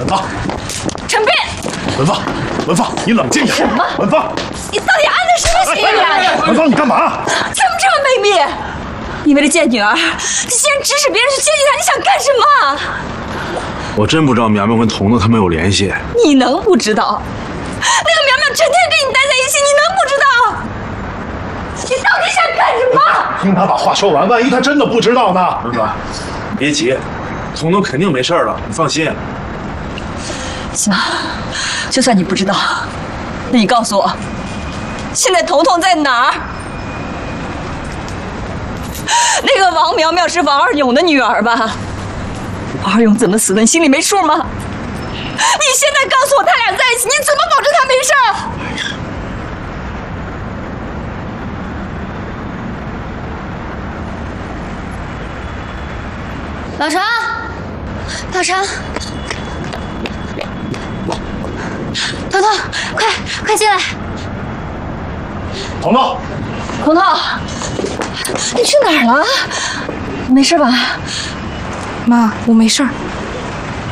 文芳， 陈斌， 文芳，你冷静点。 什么？ 文芳， 你到底安的什么心呀？ 文芳，你干嘛？ 怎么这么卑鄙？你为了见女儿，你竟然指使别人去接近她，你想干什么？ 我真不知道苗苗跟彤彤他们有联系。 你能不知道？那个苗苗成天跟你待在一起，你能不知道？你到底想干什么？ 听他把话说完，万一他真的不知道呢？儿子，别急，彤彤肯定没事了，你放心。 行，就算你不知道，那你告诉我，现在彤彤在哪儿？那个王苗苗是王二勇的女儿吧？王二勇怎么死的？你心里没数吗？你现在告诉我他俩在一起，你怎么保证他没事儿？ 老程，老程，彤彤，快进来！ 彤彤， 彤彤，你去哪儿了？没事吧？ 妈，我没事儿。